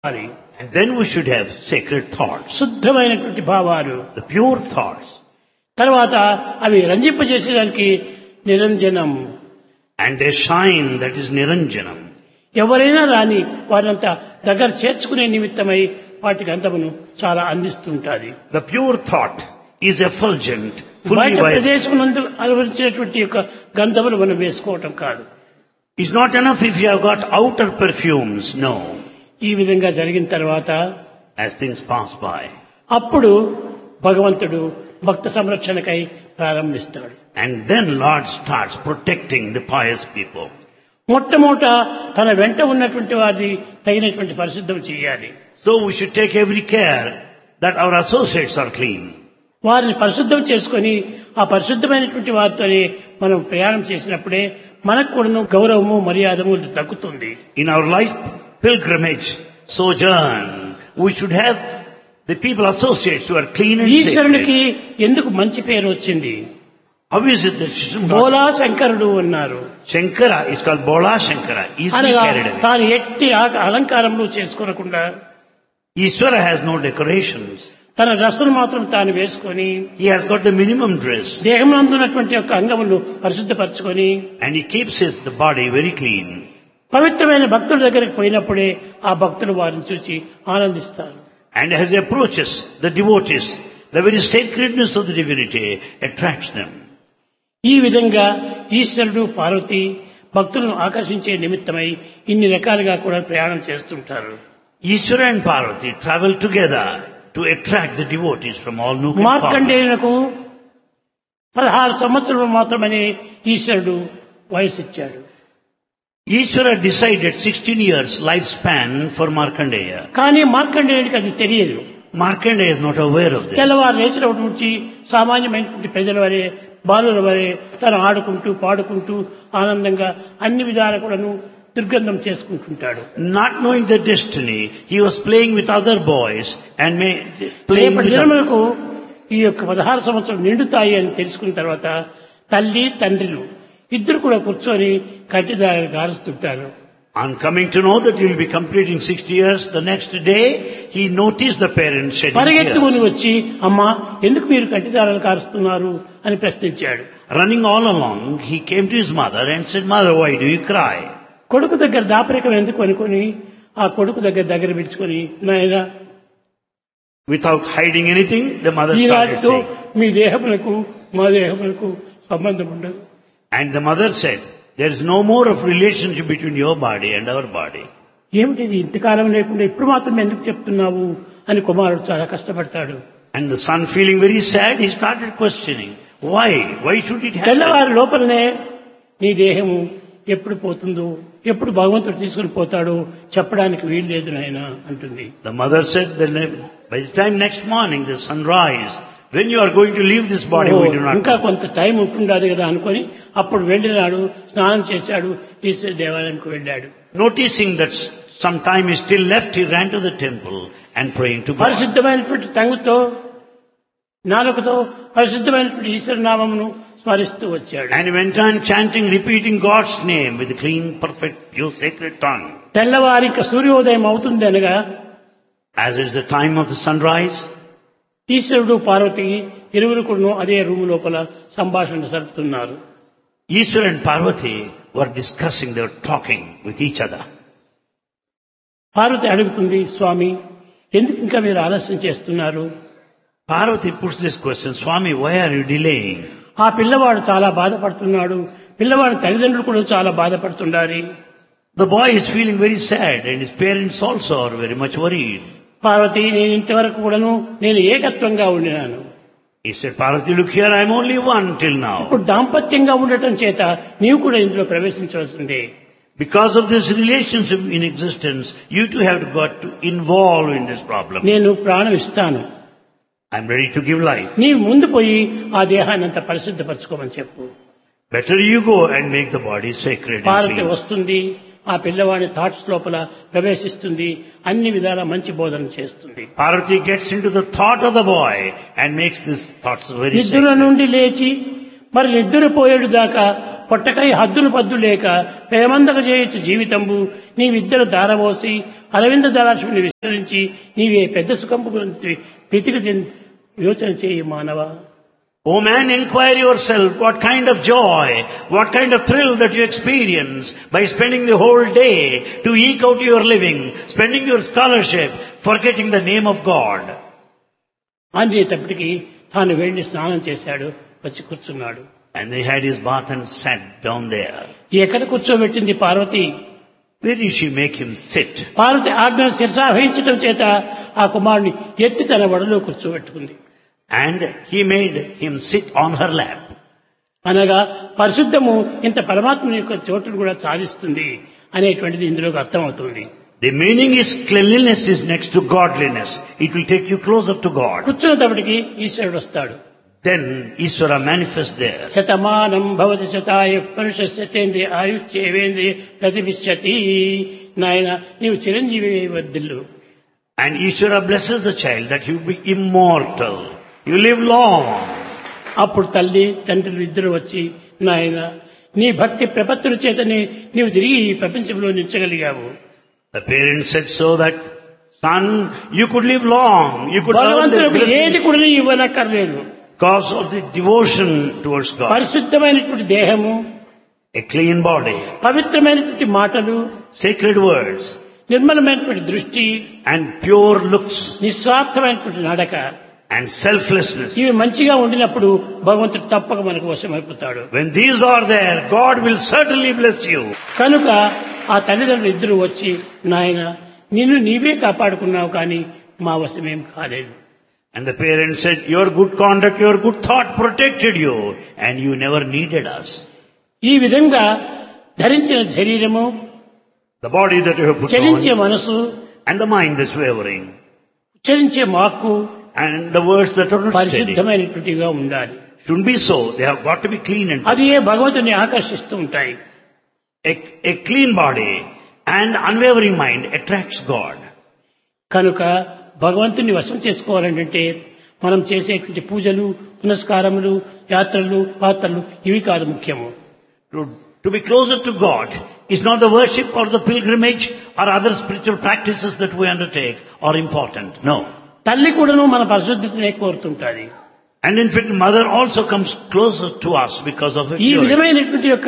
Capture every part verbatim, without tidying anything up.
And then we should have sacred thoughts, శుద్ధమైనటువంటి భావాలు, the pure thoughts. తర్వాత అవి రంజింపజేసేదానికి నిరంజనం. And they shine, that is Niranjanam. ఎవరైనా రాని వారంతా దగ్గర చేర్చుకునే నిమిత్తమై వాటికి గంధమును చాలా అందిస్తుంటాది. The pure thought is effulgent, fully బయట vibrant. ప్రదేశం నందు అనుభవించినటువంటి యొక్క గంధములు మనం వేసుకోవటం కాదు. It's not enough if you have got outer perfumes, no. ఈ విధంగా జరిగిన తర్వాత As things pass by. అప్పుడు భగవంతుడు భక్త సంరక్షణకై ప్రారంభిస్తాడు. And then Lord starts protecting the pious people. మొట్టమొదట తన వెంట ఉన్నటువంటి వారిని తగినటువంటి పరిశుద్ధం చేయాలి. So we should take every care that our associates are clean. వారిని పరిశుద్ధం చేసుకొని ఆ పరిశుద్ధమైనటువంటి వారితోనే మనం ప్రయాణం చేసినప్పుడే మనకు కూడా గౌరవము మర్యాదము దక్కుతుంది. In our life pilgrimage, sojourn, we should have the people associates who are clean and ఈశ్వరునికి sacred. ఎందుకు మంచి పేరు వచ్చింది? How is it that Shri బోలా శంకరుడు అన్నారు. Shankara is called Bola Shankara, easily అనగా carried away. తాను ఎట్టి ఆ- అలంకారములు చేసుకోనకుండా Ishvara has no decorations. తన డ్రెస్సును మాత్రం తాను వేసుకొని He has got the minimum dress దేహమునందున్నటువంటి యొక్క అంగములు పరిశుద్ధపరచుకొని and he keeps his the body very clean. పవిత్రమైన భక్తుల దగ్గరికి పోయినప్పుడే ఆ భక్తులు వారిని చూసి ఆనందిస్తారు. And as he approaches the devotees, the very sacredness of the divinity attracts them. ఈ విధంగా ఈశ్వరుడు పార్వతి భక్తులను ఆకర్షించే నిమిత్తమై ఇన్ని రకాలుగా కూడా ప్రయాణం చేస్తుంటారు. Ishvara and Parvati travel together to attract the devotees from all nook and corner. మార్కండేయునకు పదహారు సంవత్సరాలు మాత్రమనే ఈశ్వరుడు వయసు ఇచ్చాడు. Ishvara decided sixteen years lifespan for Markandeya. కానీ మార్కండేయుడికి అది తెలియదు. Markandeya is not aware of this. తెల్లవారు లేచినప్పటి నుంచి సామాన్యమైనటువంటి ప్రజల వరే బాలుల వరే తను ఆడుకుంటూ పాడుకుంటూ ఆనందంగా అన్ని విధాలు కూడాను దుర్గంధం చేసుకుంటుంటాడు. Not knowing the destiny, he was playing with other boys and may, playing రేపటి with దినములకు ఈ యొక్క పదహారు సంవత్సరం నిండుతాయి అని తెలుసుకున్న తర్వాత తల్లి తండ్రులు ఇద్దరు కూడా కూర్చొని కంటిదారులు గారుస్తుంటారు. On coming to know that he will be completing sixty years, the next day he noticed the parents shedding పరిగెత్తుకుని tears. వచ్చి అమ్మా ఎందుకు మీరు కంటిదారులు కారుస్తున్నారు అని ప్రశ్నించాడు. Running all along, he came to his mother and said, "Mother, why do you cry?" కొడుకు దగ్గర దాపరికం ఎందుకు అనుకొని ఆ కొడుకు దగ్గర దగ్గర పిలుచుకొని నాయనా Without hiding anything, the mother started ఈనాటితో saying. మీ దేహములకు మా దేహములకు సంబంధం ఉండదు. And the mother said, "There is no more of relationship between your body and our body." ఏమిటిది ఇంతకాలం లేకుండా ఇప్పుడు మాత్రం ఎందుకు చెప్తున్నావు అని కుమారుడు చాలా కష్టపడతాడు. And the son, feeling very sad, he started questioning, "Why? Why should it happen?" తెల్లవారి లోపలనే నీ దేహము ఎప్పుడు పోతుందో ఎప్పుడు భగవంతుడు తీసుకుని పోతాడో చెప్పడానికి వీలు లేదు నాయన అంటుంది. The mother said that by the time next morning the sunrise, when you are going to leave this body, we do not ఇంకా know. కొంత టైం ఉంటుండదు కదా అనుకొని అప్పుడు వెళ్ళినాడు, స్నానం చేశాడు, ఈశ్వర దేవాలయానికి వెళ్ళాడు. Noticing that some time is still left, he ran to the temple and praying to God. పరిశుద్ధమైనటువంటి తంగుతో నాలుకతో పరిశుద్ధమైనటువంటి ఈశ్వర నామమును స్మరిస్తూ వచ్చాడు. And he went on chanting, repeating God's name with a clean, perfect, pure, sacred tongue. తెల్లవారి ఇంకా సూర్యోదయం అవుతుంది అనగా As it is the time of the sunrise, ఈశ్వరుడు పార్వతి ఇరువురు కూడా అదే రూము లోపల సంభాషణ జరుపుతున్నారు. Ishvara and Parvati were discussing, they were talking with each other. Parvati అడుగుతుంది, స్వామి ఎందుకు ఇంకా మీరు ఆలస్యం చేస్తున్నారు? Parvati puts this question, "Swami, why are you delaying?" ఆ పిల్లవాడు చాలా బాధపడుతున్నాడు, పిల్లవాడి తల్లిదండ్రులు కూడా చాలా బాధపడుతున్నారు. The boy is feeling very sad and his parents also are very much worried. Parvati నేను ఇంతవరకు కూడాను నేను ఏకత్వంగా ఉండినాను. He said, "Parvati, look here, I am only one till now." ఇప్పుడు దాంపత్యంగా ఉండటం చేత నీవు కూడా ఇందులో ప్రవేశించవలసిందే. Because of this relationship in existence, you too have got to involve in this problem. నేను ప్రాణం ఇస్తాను, I am ready to give life. నీవు ముందు పోయి ఆ దేహాన్ని అంత పరిశుద్ధపరచుకోమని చెప్పు. Better you go and make the body sacred and Parvati clean. వస్తుంది, ఆ పిల్లవాడి థాట్స్ లోపల ప్రవేశిస్తుంది, అన్ని విధాల మంచి బోధన చేస్తుంది. Parvati gets into the thought of the boy and makes these thoughts very నిద్ర sacred. నుండి లేచి మరి నిద్ర పోయేడు దాకా పొట్టకై హద్దులు పద్దు లేక ప్రేమందక చేయొచ్చు జీవితంబు నీవిద్దరు దారవోసి అరవింద దళాశ్వని విస్తరించి నీవే పెద్ద సుఖంపు గురించి ప్రతిక యోచన చేయి మానవ. O man, inquire yourself what kind of joy, what kind of thrill that you experience by spending the whole day to eke out your living, spending your scholarship, forgetting the name of God. అనేటప్పటికీ తాను వెళ్లి స్నానం చేశాడు, వచ్చి కూర్చున్నాడు. And he had his bath and sat down there. ఎక్కడ కూర్చోబెట్టింది Parvati? Where did she make him sit? Parvati ఆజ్ఞను శిరసావహించడం చేత ఆ కుమారుని ఎత్తి తన వడలో కూర్చోబెట్టుకుంది. And he made him sit on her lap. అనగా పరిశుద్ధము ఇంత పరమాత్మ యొక్క చోటును కూడా సాధిస్తుంది అనేటువంటిది ఇందులోకి అర్థమవుతుంది. The meaning is cleanliness is next to godliness. It will take you closer to God. కూర్చున్నప్పటికీ ఈశ్వరుడు వస్తాడు. Then Ishvara manifests there. Shatamanam Bhavati శతాయ పురుష శతేంద్రియ ఆయుష్యేవేంద్రియ ప్రతిభిష్యతి. నాయన నీవు Chiranjeevi వర్ధిల్లు. And Ishvara blesses the child that he will be immortal. You live long. అప్పుడు తల్లి తండ్రులు ఇద్దరు వచ్చి నాయన నీ భక్తి ప్రపత్తుల చేతనే నీవు తిరిగి ఈ ప్రపంచంలో నిలిచగలిగావు. The parents said so that, son, you could live long. You could earn the భగవంతుడికి ఏది blessings కూడా ఇవ్వనక్కర్లేదు. because of the devotion towards God. పరిశుద్ధమైనటువంటి దేహము, A clean body, పవిత్రమైనటువంటి మాటలు, sacred words, నిర్మలమైనటువంటి దృష్టి, and pure looks, నిస్వార్థమైనటువంటి నడక, and selflessness. ఇవి మంచిగా ఉండినప్పుడు భగవంతుడు తప్పక మనకు వశమైపోతాడు. When these are there, God will certainly bless you. కనుక ఆ తల్లిదండ్రులు ఇద్దరు వచ్చి నాయన నిన్ను నీవే కాపాడుకున్నావు కానీ మా వశమేం కాలేదు. And the parents said, your good conduct, your good thought protected you, and you never needed us. ఈ విధంగా ధరించిన శరీరము, The body that you have put చలించే on, మనసు, and the mind that's wavering, ఉచ్చరించే వాక్కు and the words that are not steady. పరిశుద్ధమైనటువంటిగా ఉండాలి. Shouldn't be so. They have got to be clean and అది ఏ భగవంతుని ఆకర్షిస్తూ ఉంటాయి. a, a clean body and unwavering mind attracts God. కనుక భగవంతుని వశం చేసుకోవాలంటే మనం చేసేటువంటి పూజలు, పునస్కారములు, యాత్రలు, పాత్రలు ఇవి కాదు ముఖ్యము. To, to be closer to God is not the worship or the pilgrimage or other spiritual practices that we undertake are important. No. తల్లి కూడాను మన పరిశుద్ధతనే కోరుతుంటాది. And in fact, mother also comes closer to us because of her ఈ purity. విధమైనటువంటి యొక్క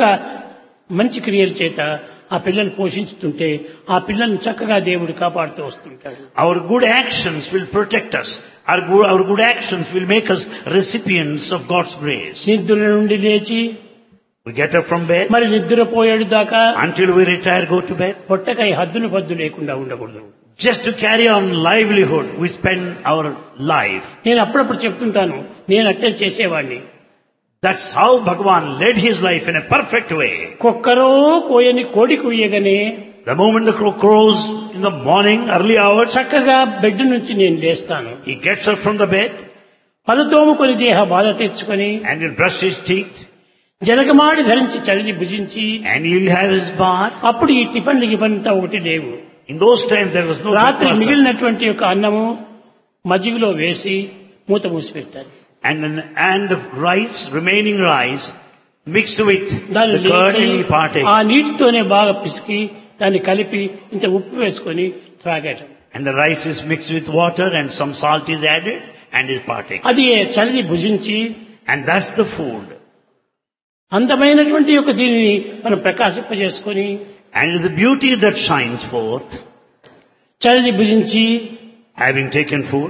మంచి క్రియల చేత ఆ పిల్లల్ని పోషించుతుంటే ఆ పిల్లల్ని చక్కగా దేవుడు కాపాడుతూ వస్తుంటాడు. Our good actions will protect us. Our good, our good actions will make us recipients of God's grace. నిద్ర నుండి లేచి We get up from bed. మరి నిద్రపోయేడు దాకా Until we retire, go to bed. పొట్టకై హద్దులు పద్దు లేకుండా ఉండకూడదు. Just to carry on livelihood, we spend our life. నేను అప్పుడప్పుడు చెప్తుంటాను, నేను అట్టే చేసేవాడిని. That's how Bhagavan led his life in a perfect way. కుక్కరో కోయని కోడి కుయ్యగానే The moment the crow crows in the morning, early hours, చక్కగా బెడ్ నుంచి నేను లేస్తాను. he gets up from the bed పలుతోముకొని దేహ బాధ తెచ్చుకొని and he'll brush his teeth జలగమాడి ధరించి చలిని భుజించి and he'll have his bath. అప్పుడు ఈ టిఫిన్లు గిఫిన్ అంతా ఒకటి లేవు. In those times there was no రాత్రి breakfast. మిగిలినటువంటి యొక్క అన్నము మజ్జిగలో వేసి మూత మూసి పెడతారు. And, and the rice, remaining rice, mixed with దాన్ని the curd లేచి and he partake. ఆ నీటితోనే బాగా పిసికి దాన్ని కలిపి ఇంత ఉప్పు వేసుకొని త్రాగటం. And the rice is mixed with water and some salt is added and is partake. అది చలిని భుజించి And that's the food. అందమైనటువంటి యొక్క దీనిని మనం ప్రకాశింపజేసుకొని And the beauty that shines forth, చలిని భుజించి having taken food,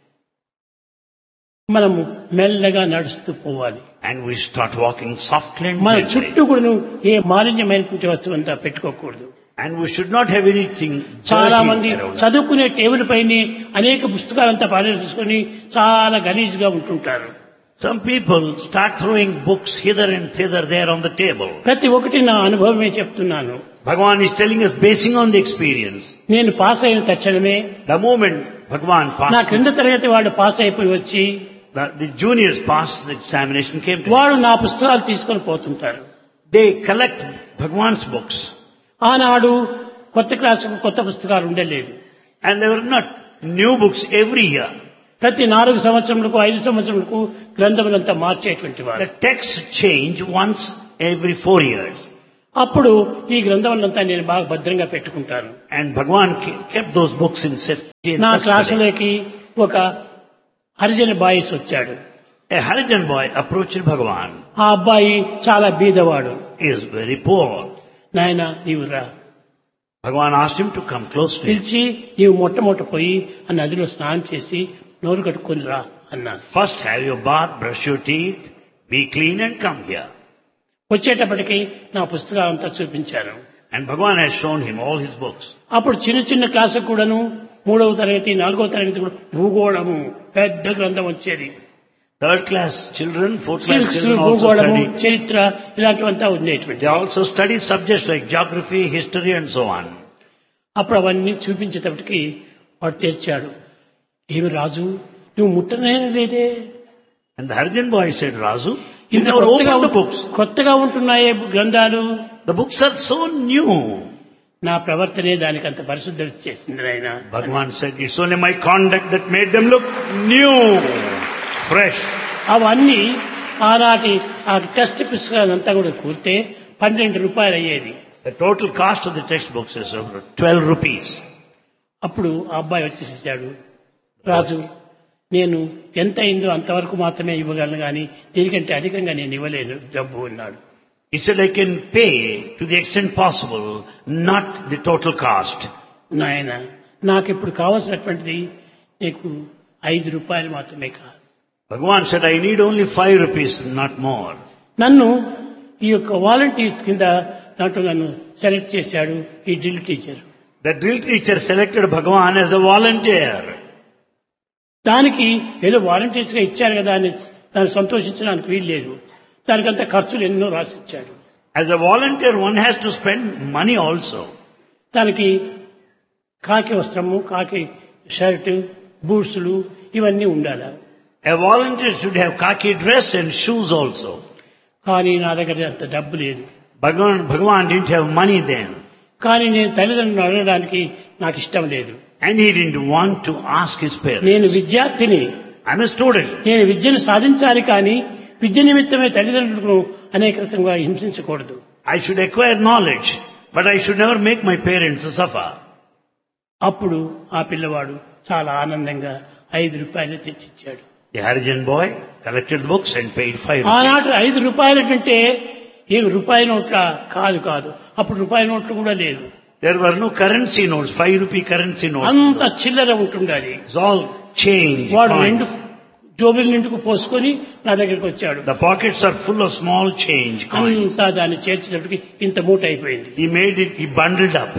మనము మెల్లగా నడుస్తూ పోవాలి. and we start walking softly and మన gently. చుట్టూ కూడా ఏ మాలిన్యమైనటువంటి వస్తువు అంతా పెట్టుకోకూడదు. And we should not have anything చాలా మంది dirty around us. చదువుకునే టేబుల్ పైన అనేక పుస్తకాలంతా పారేసుకొని చాలా గలీజ్గా ఉంటుంటారు. Some people start throwing books hither and thither there on the table. ప్రతి ఒక్కటి నా అనుభవమే చెప్తున్నాను. Bhagavan is telling us basing on the experience. నేను పాస్ అయిన తక్షణమే The moment Bhagavan నా passed, క్రింద తరగతి వాడు పాస్ అయిపోయి వచ్చి the, the juniors passed the examination came to him. వాడు నా పుస్తకాలు తీసుకొని పోతుంటారు. They collect Bhagavan's books. ఆనాడు కొత్త క్లాసుకు కొత్త పుస్తకాలు ఉండలేదు. And there were not new books every year. ప్రతి నాలుగు సంవత్సరములకు ఐదు సంవత్సరములకు గ్రంథములంతా మార్చేటువంటి వారు. The texts change once every four years. అప్పుడు ఈ గ్రంథములంతా నేను బాగా భద్రంగా పెట్టుకుంటాను. And Bhagavan ke- kept those books in safety and నా custody. క్లాసులోకి ఒక హరిజన బాయిస్ వచ్చాడు. A Harijan boy approached Bhagavan. ఆ అబ్బాయి చాలా బీదవాడు. He is very poor. నాయన నీవు రా, Bhagavan asked him to come close to him. పిలిచి నీవు మొట్టమొదట పోయి ఆ నదిలో స్నానం చేసి నోరు కట్టుకొని రా అన్నాను. First have your bath, brush your teeth, be clean and come here. వచ్చేటప్పటికి నా పుస్తకాలు అంతా చూపించాను. And Bhagavan has shown him all his books. అప్పుడు చిన్న చిన్న క్లాసు కూడాను మూడవ తరగతి నాలుగవ తరగతి కూడా భూగోళము పెద్ద గ్రంథం వచ్చేది. Third class children, fourth class civics, children also భూగోళము, study. చరిత్ర ఇలాంటివంతా ఉండేటువంటి. They also study subjects like geography, history and so on. అప్పుడు అవన్నీ చూపించేటప్పటికి వాడు తెరిచాడు. ఏమి రాజు నువ్వు ముట్టనే లేదే, And the Harijan boy said, Razu, you ఇంత never కొత్తగా opened the books. కొత్తగా ఉంటున్నాయే గ్రంథాలు. The books are so new. నా ప్రవర్తనే దానికి అంత పరిశుద్ధి చేసింది ఆయన. Bhagavan said, it's only my conduct that made them look new, fresh. అవన్నీ ఆనాటి ఆ టెక్స్ట్ పుస్తకాలంతా కూడా కూర్తే పన్నెండు రూపాయలు అయ్యేది. The total cost of the textbooks is over twelve rupees. అప్పుడు ఆ అబ్బాయి వచ్చేసాడు. రాజు నేను ఎంత అయిందో అంతవరకు మాత్రమే ఇవ్వగలను కానీ దీనికంటే అధికంగా నేను ఇవ్వలేను డబ్బు అన్నాడు. He said, I can pay to the extent possible, not the total cost. నాయన నాకు ఇప్పుడు కావాల్సినటువంటిది నీకు ఐదు రూపాయలు మాత్రమే కాదు. Bhagavan said, I need only five rupees, not more. నన్ను ఈ యొక్క వాలంటీర్స్ కింద దాంట్లో నన్ను సెలెక్ట్ చేశాడు ఈ drill teacher. The drill teacher selected Bhagavan as a volunteer. దానికి ఏదో వాలంటీర్స్ గా ఇచ్చారు కదా అని దాన్ని సంతోషించడానికి వీలు లేదు. దానికంత ఖర్చులు ఎన్నో రాసిచ్చాడు. As a volunteer, one has to spend money also. దానికి కాకి వస్త్రము, కాకి షర్టు, బూట్స్లు ఇవన్నీ ఉండాలి. A volunteer should have khaki dress and shoes also. కానీ నా దగ్గర అంత డబ్బు లేదు. Bhagavan, Bhagavan didn't have money then. కానీ నేను తల్లిదండ్రులను అడగడానికి నాకు ఇష్టం లేదు. And he didn't want to ask his parents. నేను విద్యార్థిని, I'm a student. నేను విద్యను సాధించాలి కానీ విద్య నిమిత్తమే తల్లిదండ్రులను అనేక రకంగా హింసించకూడదు. I should acquire knowledge, but I should never make my parents suffer. అప్పుడు ఆ పిల్లవాడు చాలా ఆనందంగా ఐదు రూపాయలు తెచ్చిచ్చాడు. The Harijan boy collected the books and paid five rupees. ఆనాటి ఐదు రూపాయల కంటే ఏమి రూపాయి నోట్ల కాదు కాదు అప్పుడు రూపాయి నోట్లు కూడా లేదు. There were no currency notes, five rupee currency notes. అంత చిల్లర ఉంటుండాలి. It's all change. వాడు coins. రెండు జోబుల నిండుకు పోసుకొని నా దగ్గరికి వచ్చాడు. The pockets are full of small change coins. అంతా దాన్ని చేర్చేటప్పటికి ఇంత మూట అయిపోయింది. He made it, he bundled up.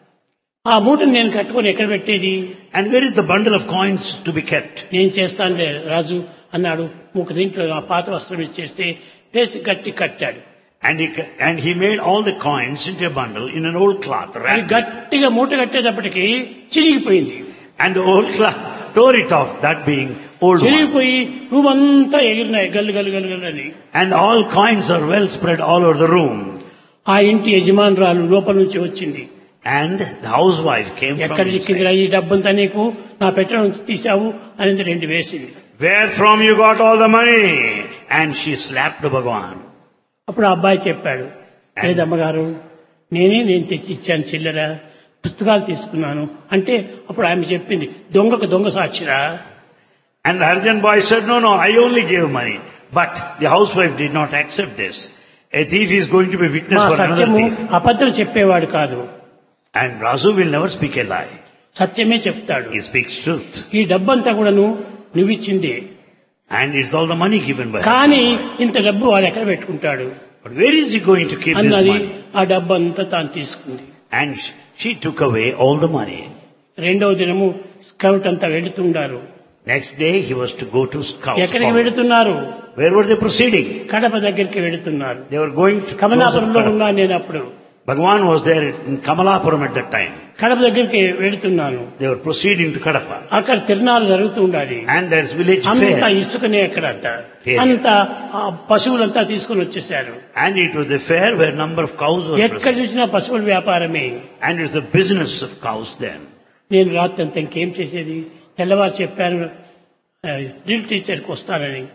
ఆ మూటను నేను కట్టుకొని ఎక్కడ పెట్టేది? And where is the bundle of coins to be kept? నేను చేస్తానులే రాజు అన్నాడు. ఒక దీంట్లో ఆ పాత వస్త్రం ఇచ్చేస్తే వేసి గట్టి కట్టాడు. And he, and he made all the coins into a bundle in an old cloth. అది wrapped it. గట్టిగా మూట కట్టేటప్పటికి చిరిగిపోయింది. And the old cloth tore it off, that being old one. చిరిగిపోయి room అంతా ఎగిరినాయి గల్లు గల్లు గల్లు గల్లు అని. And all coins are well spread all over the room. ఆ ఇంటి యజమానురాలు లోపల నుంచి వచ్చింది. And the housewife came ఎక్కడ from చిక్కిందిరా inside. ఈ డబ్బంతా నీకు నా పెట్టె నుంచి తీసావు అనేది రెండు వేసింది. Where from you got all the money? And she slapped Bhagavan. అప్పుడు ఆ అబ్బాయి చెప్పాడు, లేదమ్మగారు నేనే నేను తెచ్చి ఇచ్చాను చిల్లర, పుస్తకాలు తీసుకున్నాను అంటే అప్పుడు ఆమె చెప్పింది దొంగకు దొంగ సాక్షిరా. And the Harijan boy said, no, no, I only gave money. But the housewife did not accept this. A thief is going to be witness మా for another సత్యము thief. అబద్ధం చెప్పేవాడు కాదు, And Razu will never speak a lie. సత్యమే చెప్తాడు. He speaks truth. ఈ డబ్బంతా కూడాను నువ్విచ్చిందే, And it's all the money given by her. కానీ ఇంత డబ్బు వాడు ఎక్కడ పెట్టుకుంటాడు But where is he going to keep this అన్నది. money? ఆ డబ్బు అంతా తాను తీసుకుంది. And sh- she took away all the money. రెండవ దినము స్కౌట్ అంతా వెళుతుండారు. Next day he was to go to Scouts. ఎక్కడికి Forward. వెళుతున్నారు? Where were they proceeding? Kadapa దగ్గరికి వెళుతున్నారు. They were going to close up కమలాపురంలో Kadapa. ఉన్నాను నేను అప్పుడు. Bhagavan was there in Kamalapuram at that time. Kadapa దగ్గరికి వెళుతున్నాను. They were proceeding to Kadapa. అక్కడ తిరునాళ్ళు జరుగుతూ ఉండాలి. And there's village అంతా fair. ఇసుకనే అక్కడ అంతా Fair. అంతా ఆ పశువులంతా తీసుకుని వచ్చేసారు. And it was the fair where number of cows were ఎక్కడ present. చూసినా పశువుల వ్యాపారమే. And it's the business of cows then. నేను రాత్రి అంతా ఇంకేం చేసేది, తెల్లవారు చెప్పాను డ్రిల్ టీచర్కి వస్తానని.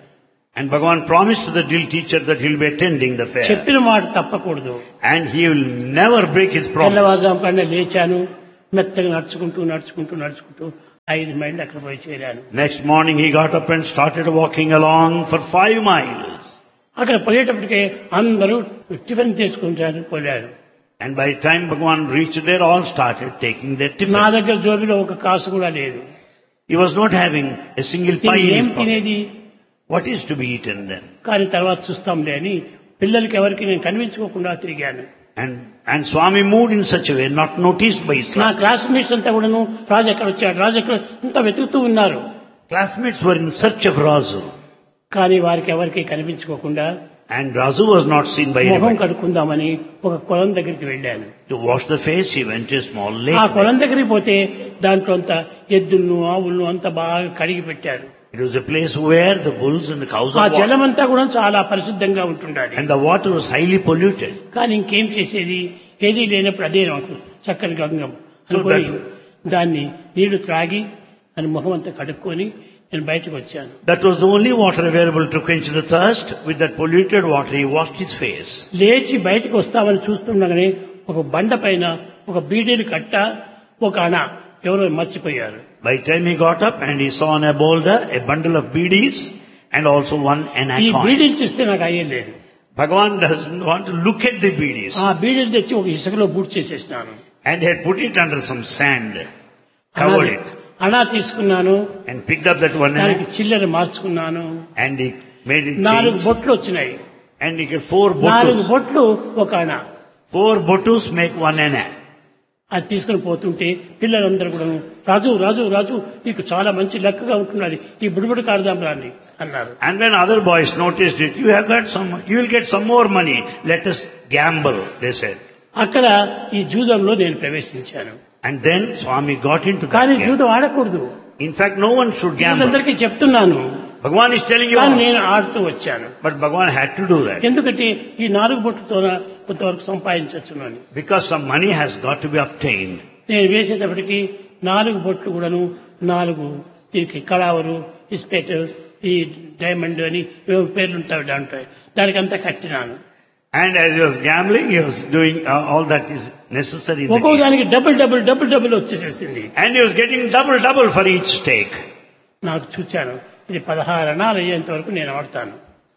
And Bhagavan promised to the drill teacher that he will be attending the fair. చెప్పిన మాట తప్పకూడదు. And he will never break his promise. తెల్లవారుజాము కన్నా లేచాను, మెత్తగా నడుచుకుంటూ నడుచుకుంటూ నడుచుకుంటూ ఐదు మైళ్ళు అక్కడ పోయి చేరాను. Next morning he got up and started walking along for five miles. అక్కడ పోయేటప్పటికే అందరూ టిఫిన్ చేసుకుంటారు పోయారు. And by the time Bhagavan reached there, all started taking their నా tiffin. దగ్గర జోబిలో ఒక కాసు కూడా లేదు. He was not having a single pie in ఏం his pocket. తినేది? What is to be eaten then? కానీ తర్వాత చూస్తాంలే అని పిల్లలకి ఎవరికి నేను కనిపించుకోకుండా తిరిగాను. And and Swami moved in such a way, not noticed by his నా classmates. క్లాస్మేట్స్ అంతా కూడాను రాజు ఎక్కడ వచ్చాడు, రాజు ఎక్కడ అంతా వెతుకుతూ ఉన్నారు. Classmates were in search of Razu. కానీ వారికి ఎవరికి కనిపించుకోకుండా And Razu was not seen by మొహం anybody. కడుక్కుందామని ఒక కొలం దగ్గరికి వెళ్ళాను. To wash the face, he went to a small ఆ lake. కొలం దగ్గరికి పోతే దాంట్లో అంతా ఎద్దులను ఆవులను అంతా బాగా కడిగి పెట్టారు. It was a place where the bulls and the cows ఆ are walking. జలం అంతా కూడా చాలా పరిశుద్ధంగా ఉంటుండాలి. And the water was highly polluted. కానీ ఇంకేం చేసేది, ఏదీ లేనప్పుడు అదే నాకు చక్కని గంగం So అనుకొని that- దాన్ని నీళ్లు త్రాగి అని ముఖం అంతా కడుక్కొని నేను బయటకు వచ్చాను. That was the only water available to quench the thirst. With that polluted water, he washed his face. లేచి బయటకు వస్తామని చూస్తుండగానే ఒక బండ పైన ఒక బీడీలు కట్ట, ఒక అణ ఎవరో మర్చిపోయారు. By the time he got up and he saw on a boulder a bundle of beedies and also one anna ఈ coin. బీడీలు చూస్తే నాకు అయ్యలేదు. Bhagavan doesn't want to look at the beedies. ఆ బీడీలు తెచ్చి ఒక ఇసుకలో boot చేసేసినాను. And he had put it under some sand, covered it, అణా తీసుకున్నాను, and picked up that one దానికి anna చిల్లర మార్చుకున్నాను. and he made it నాలుగు change. బొట్లు వచ్చినాయి. And he get four నాలుగు botus. బొట్లు ఒక అణ. Four botus make one anna. అది తీసుకుని పోతుంటే పిల్లలందరూ కూడా రాజు రాజు రాజు నీకు చాలా మంచి లెక్కగా ఉంటున్నది, ఈ బుడిబుడి కాడదాం రాని అన్నారు. And then other boys noticed it. You have got some, you will get some more money. Let us gamble, they said. అక్కడ ఈ జూదంలో నేను ప్రవేశించాను. And then Swami got into that కానీ game. జూదం ఆడకూడదు, In fact, no one should gamble. అందరికీ చెప్తున్నాను. Bhagavan is telling you కానీ all. నేను ఆడుతూ వచ్చాను. But Bhagavan had to do that. ఎందుకంటే ఈ నాలుగు బొట్టుతో కొంతవరకు సంపాదించవచ్చును అని. Because some money has got to be obtained. నేను వేసేటప్పటికి నాలుగు బొట్లు కూడాను నాలుగు దీనికి కళావరు, ఇస్పెట్, ఈ డైమండ్ అని ఏవో పేర్లు ఉంటాయి దాంట్లో, దానికి అంతా కట్టినాను. And as he was gambling, he was doing uh, all that is necessary in the ఒక్కో game. దానికి double double double double వచ్చేసేసింది. And he was getting double double for each stake. నాకు చూచాను ఇది పదహారు అణాలు అయ్యేంత వరకు నేను ఆడతాను.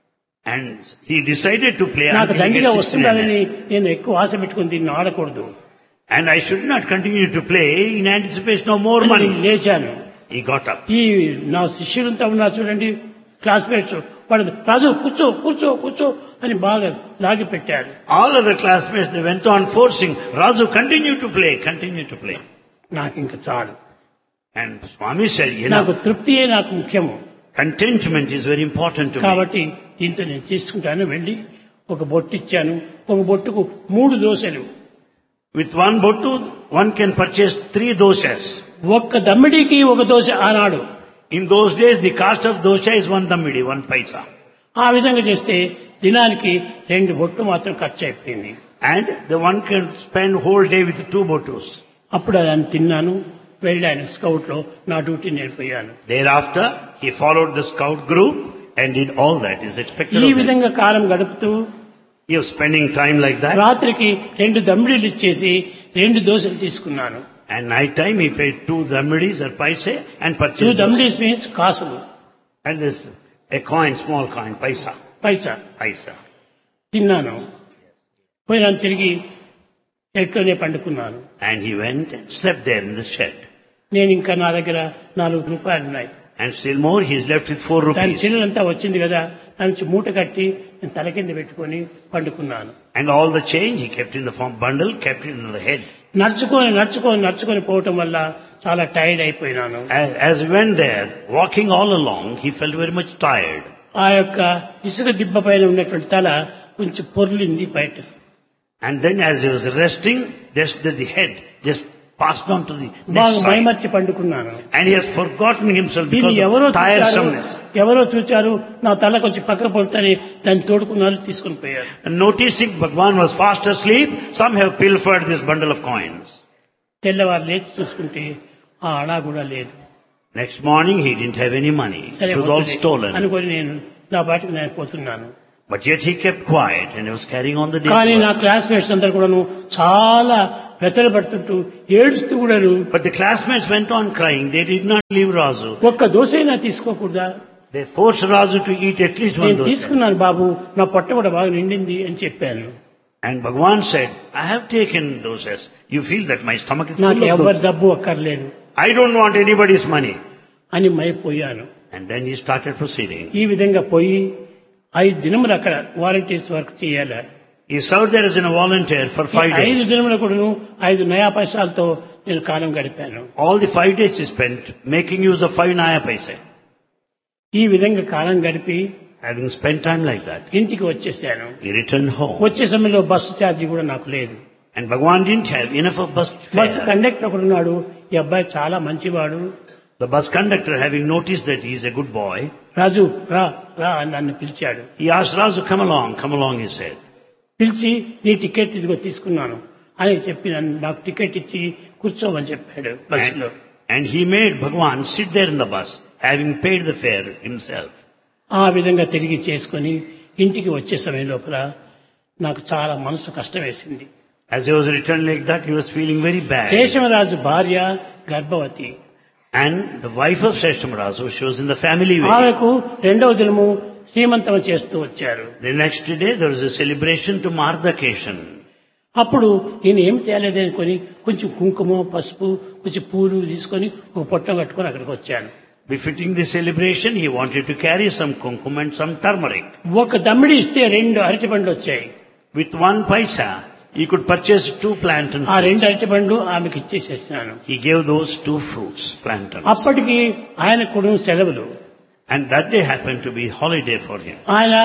And he decided to play నాకు until he దండిగా gets sixteen వస్తుందని annas. నేను ఎక్కువ ఆశ పెట్టుకుని దీన్ని ఆడకూడదు. And I should not continue to play in anticipation of more అని money. లేచాను. He got up. ఈ నా శిష్యులంతా ఉన్నారు చూడండి, క్లాస్మేట్స్, వాళ్ళు రాజు కూర్చో కూర్చో కూర్చో అని బాగా లాగి పెట్టారు. All other classmates, they went on forcing, Razu, continue to play, continue to play. నాకు ఇంకా చాలు, And Swami said, you నాకు know, తృప్తియే నాకు ముఖ్యము. contentment is very important to me. కాబట్టి దీంతో నేను తీసుకుంటాను. వెళ్ళి ఒక బొట్టు ఇచ్చాను. ఒక బొట్టుకు మూడు దోశలు. With one bottu, one can purchase three doshas. ఒక్క దమ్మిడికి ఒక దోశ ఆనాడు. In those days, the cost of dosha is one dammidi, one paisa. ఆ విధంగా చేస్తే దినానికి రెండు బొట్టు మాత్రం ఖర్చు అయిపోయింది. And the one can spend whole day with two bottus. అప్పుడు దాన్ని తిన్నాను. వెళ్ళాను స్కౌట్ లో, నా duty నేర్పోయాను. Thereafter, he followed the scout group and did all that is expected ఈ of him. విధంగా కాలం గడుపుతూ He was spending time like that. రాత్రికి రెండు దమ్మిడీలు ఇచ్చేసి రెండు దోశలు తీసుకున్నాను. And night time, he paid two dammidis or paise and two purchased dosa. దమ్మిడీస్ means కాసులు, And this, a coin, small coin, paisa, Paisa. paisa. తిన్నాను. పోయినాను, తిరిగి ఎట్లోనే పండుకున్నాను. And he went and slept there in the shed. నేను ఇంకా నా దగ్గర నాలుగు రూపాయలు ఉన్నాయి. And still more, he is left with four దాని rupees. చిల్లంతా వచ్చింది కదా, దాని మూట కట్టి నేను తల కింద పెట్టుకొని పండుకున్నాను. And all the change he kept in the form bundle, kept it in the head. నడుచుకొని నడుచుకొని నడుచుకొని పోవటం వల్ల చాలా tired అయిపోయినాను. As, as he went there, walking all along, he felt very much tired. ఆ యొక్క ఇసుక దిబ్బ పైన ఉన్నటువంటి తల కొంచెం పొర్లింది బయట. And then as he was resting, just the, the head just passed on to the next బాగా side. మైమర్చి పండుకున్నాను. And he has forgotten himself దీన్ని because ఎవరో of చూచారు, tiresomeness. ఎవరో చూచారు, నా తల కొంచెం పక్క పడుతుంది, దాన్ని తోడుకున్నారు, తీసుకుని పోయారు. And noticing Bhagwan was fast asleep, some have pilfered this bundle of coins. తెల్లవారు లేచి చూసుకుంటే ఆ అడా కూడా లేదు. Next morning he didn't have any money. సరే It was all వద్దులే stolen. అనుకొని నేను నా పాటికి నేను పోతున్నాను. But yet he kept quiet and he was carrying on the day's కానీ నా work. క్లాస్మేట్స్ అందరు కూడాను చాలా వ్యతలపడుతుంటూ ఏడుస్తూ కూడాను But the classmates went on crying. They did not leave Razu. ఒక్క దోశైనా తీసుకోకూడదా? They forced Razu to eat at least one నేను dosa. తీసుకున్నాను బాబు, నా పొట్ట కూడా బాగా నిండింది అని చెప్పాను. And Bhagavan said, I have taken dosas. You feel that my stomach is నాకు full of ఎవరి dosas. డబ్బు అక్కర్లేదు I don't want anybody's money. అని మైపోయాను. And then he started proceeding. ఈ విధంగా పోయి ఐదు దినములు అక్కడ వాలంటీర్స్ వర్క్ చేయాలి. He served there as a volunteer for five ఈ ఐదు days. దినములు కూడాను ఐదు నయా పైసలతో నేను కాలం గడిపాను. All the five days he spent making use of five naya paise. ఈ విధంగా కాలం గడిపి Having spent time like that, ఇంటికి వచ్చేసాను. he returned home. వచ్చే సమయంలో బస్సు ఛార్జీ కూడా నాకు లేదు. And Bhagavan didn't have enough of bus bus fare. Conductor ఒకడు ఉన్నాడు, ఈ అబ్బాయి చాలా మంచివాడు, The bus conductor, having noticed that he is a good boy, రాజు రా రా అని నన్ను పిలిచాడు. he asked Razu, come along, come along, he said. పిలిచి నీ టికెట్ ఇదిగో తీసుకున్నాను అని చెప్పి నన్ను నాకు టికెట్ ఇచ్చి కూర్చోమని చెప్పాడు బస్సులో. And, and he made Bhagavan sit there in the bus, having paid the fare himself. ఆ విధంగా తిరిగి చేసుకొని ఇంటికి వచ్చే సమయం లోపల నాకు చాలా మనసు కష్టం వేసింది. As he was returned like that, he was feeling very bad. Seshamaraju భార్య గర్భవతి. And the wife of Seshamarazu, she was in the family way. ఆమెకు రెండవ దినము శ్రీమంతం చేస్తూ వచ్చారు. The next day, there was a celebration to mark the occasion. అప్పుడు నేను ఏం తేలేదనుకొని కొంచెం కుంకుమ పసుపు కొంచెం పూలు తీసుకొని ఒక పొట్టం కట్టుకొని అక్కడికి వచ్చాను. Befitting the celebration, he wanted to carry some kumkum and some turmeric. ఒక దమ్మిడి ఇస్తే రెండు అరటి పండ్లు వచ్చాయి. With one paisa, he could purchase two plantain ఆ రెండు fruits. అరటి పండ్లు ఆమెకి ఇచ్చేసేసినాను. He gave those two fruits, plantains. అప్పటికి ఆయన కూడా సెలవులు. And that day happened to be holiday for him. ఆయన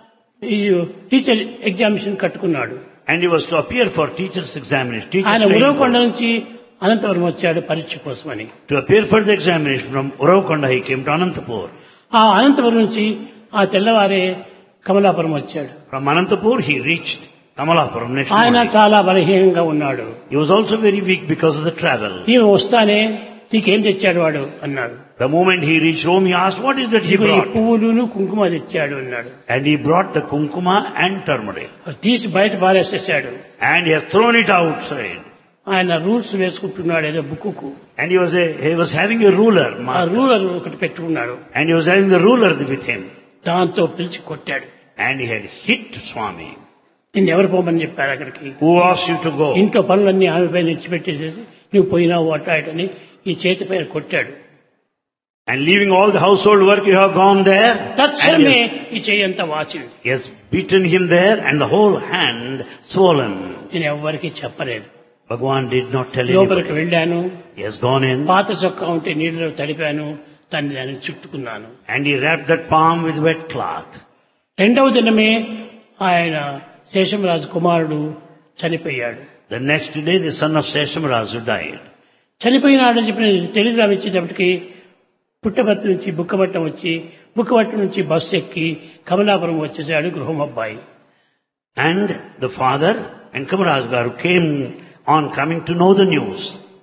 ఈ టీచర్ ఎగ్జామినేషన్ కట్టుకున్నాడు. And he was to appear for teacher's examination. Teacher's ఆయన training ఉరవకొండ course. నుంచి అనంతపురం వచ్చాడు పరీక్ష కోసమని. To appear for the examination from Uravkonda, he came to Anantapur. ఆ అనంతపురం నుంచి ఆ తెల్లవారే కమలాపురం వచ్చాడు. From Anantapur, he reached Kamalapuram next ఆయన morning. చాలా బలహీనంగా ఉన్నాడు. He was also very weak because of the travel. ఈమె వస్తానే నీకేం తెచ్చాడు వాడు అన్నాడు. The moment he reached home, he asked, what is that he ఇదిగో ఈ brought? పువ్వులును కుంకుమ తెచ్చాడు అన్నాడు. And he brought the kumkuma and turmeric. అది తీసి బయట పారేసేసాడు. And he has thrown it outside. ఆయన రూల్స్ వేసుకుంటున్నాడు ఏదో బుక్కుకు. And he was a, he was having a ruler, ఆ marker. రూలర్ ఒకటి పెట్టుకున్నాడు. And he was having the ruler with him. దాంతో పిలిచి కొట్టాడు. And he had hit Swami. నిన్ను ఎవరు పోమని చెప్పారు అక్కడికి? Who asked you to go? ఇంట్లో పనులన్నీ ఆమె పైన ఇచ్చిపెట్టేసేసి నువ్వు పోయినావు అటాటని ఈ చేతి పైన కొట్టాడు. And leaving all the household work, you have gone there. And తక్షణమే he has, ఈ చెయ్యి అంతా వాచింది. he has beaten him there and the whole hand swollen. నేను ఎవరికి చెప్పలేదు. Bhagavan did not tell లోపలికి anybody. వెళ్ళాను. He has gone in పాత చొక్కా ఉంటే నీళ్ళలో తడిపాను, దాన్ని దాన్ని చుట్టుకున్నాను. and he wrapped that palm with wet cloth. రెండవ దినమే ఆయన శేషమరాజు కుమారుడు చనిపోయాడు. The next day, the son of Seshamarazu died. చనిపోయినాడని చెప్పిన టెలిగ్రామ్ ఇచ్చేటప్పటికి పుట్టపర్తి నుంచి బుక్కబట్టం వచ్చి బుక్కబట్టం నుంచి బస్సు ఎక్కి కమలాపురం వచ్చేసాడు గృహం అబ్బాయి. And the father and Kamaraj Garu came on coming to know the news.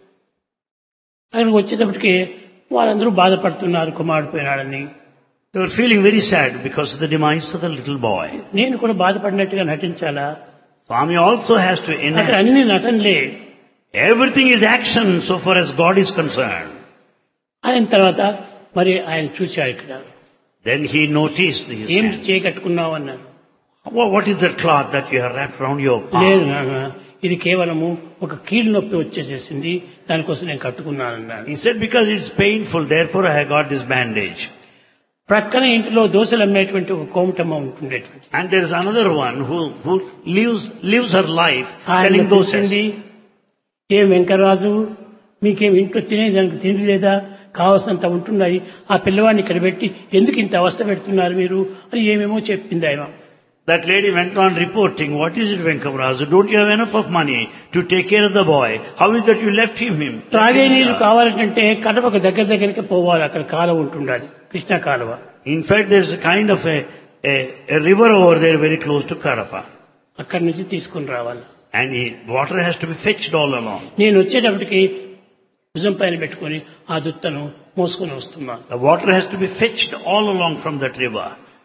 అక్కడికి వచ్చేటప్పటికి వాళ్ళందరూ బాధపడుతున్నారు కుమారుడు పోయినాడని. They were feeling very sad because of the demise of the little boy. నేను కూడా బాధపడినట్టుగా నటించాలా? Swami also has to అక్కడ enact. అన్ని నటనలే. Everything is action so far as God is concerned. అయిన తర్వాత మరి ఆయన చూశాడు ఇక్కడ. Then he noticed his ఏం hand. చేయకట్టుకున్నావు అన్నారు. Wha- What is that cloth that you have wrapped around your లేదు palm? నాన్న, ఇది కేవలము ఒక కీళ్ళు నొప్పి వచ్చేసేసింది, దానికోసం నేను కట్టుకున్నాను అన్నాడు. He said, because it's painful, therefore I have got this bandage. ప్రక్కన ఇంటిలో దోశలు అమ్మేటువంటి ఒక కోమటమ్మ ఉంటుండేటువంటి And there is another one who, who lives, lives her life ఆయన selling పిలిచింది, dosas. ఏం వెంకటరాజు మీకేం ఇంట్లో తినేదానికి తిండి లేదా, కావాల్సినంత ఉంటున్నాయి, ఆ పిల్లవాడిని ఇక్కడ పెట్టి ఎందుకు ఇంత అవస్థ పెడుతున్నారు మీరు అని ఏమేమో చెప్పింది ఆయన. That lady went on reporting, what is it, Venkavarazu? Don't you have enough of money to take care of the boy? How is that you left him? him? త్రాగే నీళ్లు కావాలంటే కడపకు దగ్గర దగ్గరికి పోవాలి, అక్కడ కాలువ ఉంటుండాలి, కృష్ణా కాలువ. In fact, there's a kind of a, a, a river over there very close to Kadapa. అక్కడి నుంచి తీసుకుని రావాలి. And he, water has to be fetched all along. నేను వచ్చేటప్పటికి భుజం పైన పెట్టుకుని ఆ దుత్తను మోసుకొని వస్తున్నాను. The water has to be fetched all along from that river.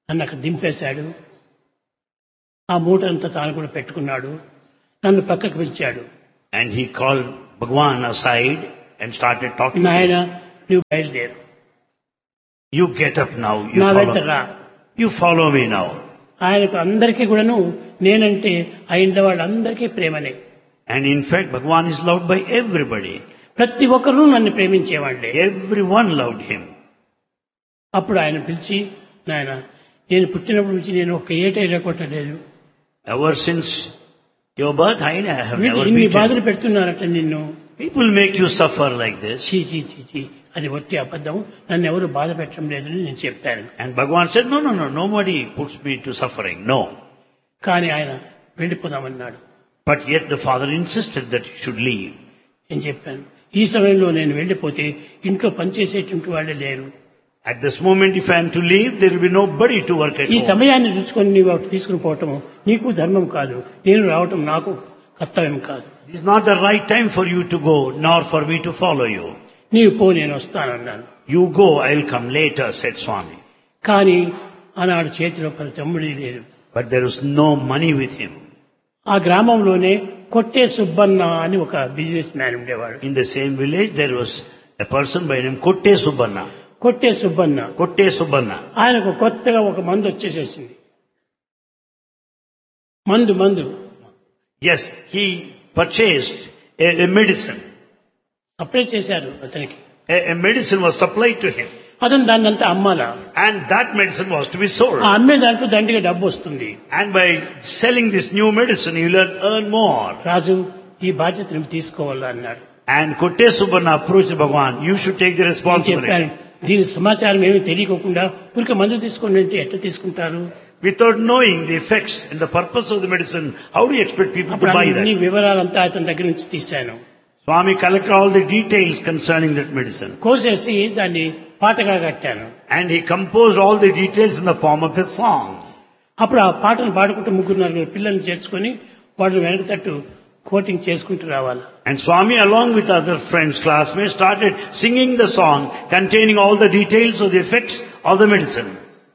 నన్ను అక్కడ దింపేశాడు. ఆ మూటంతా తాను కూడా పెట్టుకున్నాడు. నన్ను పక్కకు పిలిచాడు. And he called Bhagwan aside and started talking to నాయన him. నువ్వు బయలుదేరు, You get up now. You నా వెంట follow, రా. you follow me now. ఆయనకు అందరికీ కూడాను నేనంటే ఆ ఇంట్లో వాళ్ళందరికీ ప్రేమనే. And in fact, Bhagwan is loved by everybody. ప్రతి ఒక్కరూ నన్ను ప్రేమించేవాళ్లే. Everyone loved him. అప్పుడు ఆయన పిలిచి, నాయన నేను పుట్టినప్పటి నుంచి నేను ఒక్క ఏటైనా కొట్టలేదు. Ever since your birth, I have వీళ్ళు never ఇన్ని beaten బాధలు you. పెడుతున్నారట నిన్ను. People make you suffer like this. చీ చీ చీ చీ అది ఒట్టి అబద్ధం, నన్ను ఎవరు బాధ పెట్టడం లేదని నేను చెప్పాను. And Bhagwan said, no, no, no, nobody puts me to suffering. No. కానీ ఆయన వెళ్ళిపోదామన్నాడు. But yet the father insisted that he should leave. నేను చెప్పాను, ఈ సమయంలో నేను వెళ్ళిపోతే ఇంట్లో పనిచేసేటువంటి వాళ్ళే లేరు. At this moment, if I am to leave, there will be nobody to work at ఈ home. సమయాన్ని చూసుకొని నీవు అటు తీసుకుని పోవటం నీకు ధర్మం కాదు, నేను రావటం నాకు కర్తవ్యం కాదు. It is not the right time for you to go, nor for me to follow you. నీవు పో, నేను వస్తానన్నాను. You go, I will come later, said Swami. కానీ ఆనాడు చేతిలో పది తమ్ముడి లేదు. But there was no money with him. ఆ గ్రామంలోనే కొట్టే సుబ్బన్న అని ఒక బిజినెస్ మ్యాన్ ఉండేవాడు. In the same village, there was a person by name Kotte Subbanna. కొట్టే సుబ్బన్న. Kotte Subbanna. ఆయనకు కొత్తగా ఒక మందు వచ్చేసేసింది. మందు మందు Yes, he purchased a, a medicine. Apply చేశారు అతనికి. A, a medicine was supplied to him. అతను దాన్ని అంతా అమ్మాలా. And that medicine was to be sold. ఆ అమ్మే దాంట్లో దండిగా డబ్బు వస్తుంది. And by selling this new medicine, you will earn more. రాజు ఈ బాధ్యత నువ్వు తీసుకోవాలా అన్నాడు. And Kotte Subbanna approached Bhagwan, you should take the నేను responsibility. చెప్పాను, దీని సమాచారం ఏమి తెలియకోకుండా ఊరికే మందు తీసుకోండి అంటే ఎట్లా తీసుకుంటారు? Without knowing the effects and the purpose of the medicine, how do you expect people to అప్పుడు buy అన్ని that? వివరాలంతా అతని దగ్గర నుంచి తీశాను. Swami collected all the details concerning that medicine. కోసేసి దాన్ని పాటగా కట్టాను. And he composed all the details in the form of a song. అప్పుడు ఆ పాటను పాడుకుంటూ ముగ్గురు నలుగురు పిల్లల్ని చేర్చుకొని వాళ్ళు వెనక తట్టు కోటింగ్ చేసుకుంటూ రావాలి. And Swami, along with other friends, classmates, started singing the song containing all the details of the effects of the medicine.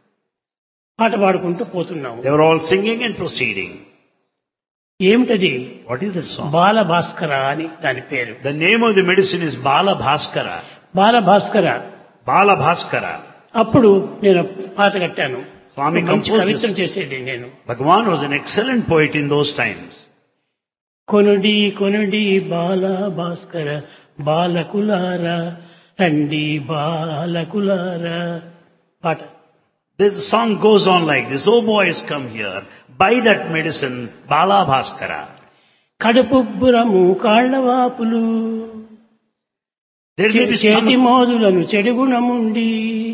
పాట పాడుకుంటూ పోతున్నాము. They were all singing and proceeding. ఏమిటది? What is that song? బాల భాస్కర అని దాని పేరు. The name of the medicine is Bala Bhaskara. Bala Bhaskara. Bala Bhaskara. అప్పుడు నేను పాట కట్టాను. Swami మంచి composed కవిత్వం this. చేసేది నేను. Bhagwan was an excellent poet in those times. కొనుడి కొనుడి బాల భాస్కర బాలకులారా రండి బాలకులారా పాట. The song goes on like this. Oh boys, come here. Buy that medicine, Bala Bhaskara. కడుపుబ్బురము కాళ్ళవాపులు There may be చేతి stomach, మోదులను చెడుగుణముండి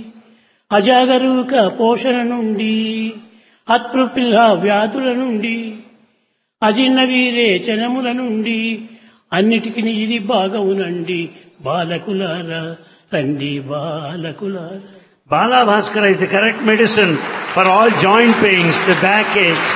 అజాగరూక పోషణ నుండి అతృపిల్ల వ్యాధుల నుండి అజిన్న వీరేచనముల నుండి అన్నిటికీ ఇది బాగవునండి బాలకులారా రండి బాలకులారా. Bala Bhaskara is the correct medicine for all joint pains, the backaches,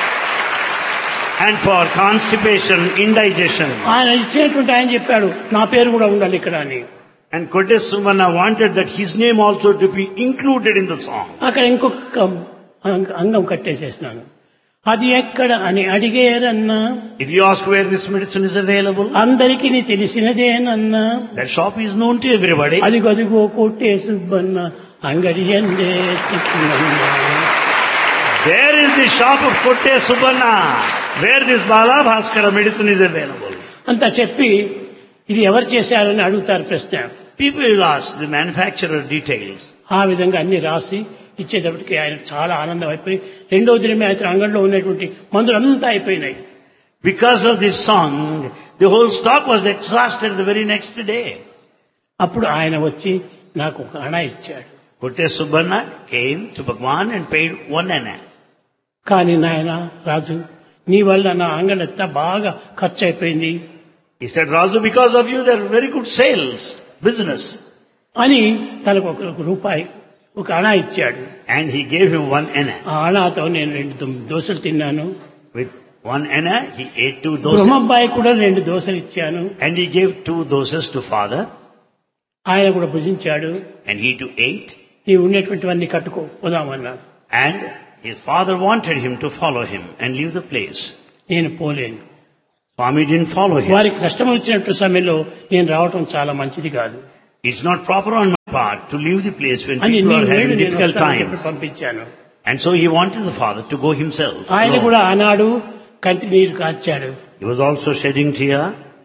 and for constipation, indigestion. ఆయన ఇచ్చినటువంటి ఆయన చెప్పాడు నా పేరు కూడా ఉండాలి ఇక్కడ అని. And Kotte Subbanna wanted that his name also to be included in the song. అక్కడ ఇంకొక అంగ- అంగం కట్టేసేసినాను. అది ఎక్కడ అని అడిగేరన్నా If you ask where this medicine is available, అందరికీ తెలిసినదేనన్నా that shop is known to everybody. అది గదిగో కొట్టే సుబ్బన్న అంగడి ఎందే చిక్కునన్నా. There is the shop of Kotte Subbanna, where this Bala Bhaskara medicine is available. అంతా చెప్పి ఇది ఎవరు చేశారని అడుగుతారు ప్రశ్న. People will ask the manufacturer details. ఆ విధంగా అన్ని రాసి ఇచ్చేటప్పటికి ఆయన చాలా ఆనందం అయిపోయి రెండో దినమే ఆయన అంగడిలో ఉన్నటువంటి మందులంతా అయిపోయినాయి. Because of this song, the whole stock was exhausted the very next day. అప్పుడు ఆయన వచ్చి నాకు ఒక అణ ఇచ్చాడు. Kotte Subbanna came to Bhagwan and paid one anna. కానీ నాయన రాజు నీ వల్ల నా అంగడంతా బాగా ఖర్చు అయిపోయింది He said, Razu, because of you there are very good sales, business. అని తనకు ఒక ఒక రూపాయి ఒక అణ ఇచ్చాడు. And he gave him one anna. ఆ అణతో నేను రెండు దో- దోశలు తిన్నాను. With one anna, he ate two doses. బ్రహ్మబ్బాయి కూడా రెండు దోశలు ఇచ్చాను. And he gave two doses to father. ఆయన కూడా భుజించాడు. And he too ate. నీవు ఉన్నటువంటివన్నీ కట్టుకో పోదామన్నాడు. And his father wanted him to follow him and leave the place. నేను పోలేను. Swami didn't follow him. వారికి కష్టం వచ్చినట్టు సమయంలో నేను రావటం చాలా మంచిది కాదు It's not proper on my part to leave the place when అని people నీ are వేడు having నేను difficult వస్తానని చెప్పి times. పంపించాను. And so he wanted the father to go himself. ఆయన alone. కూడా ఆనాడు కంటి నీరు కార్చాడు. He was also shedding tear.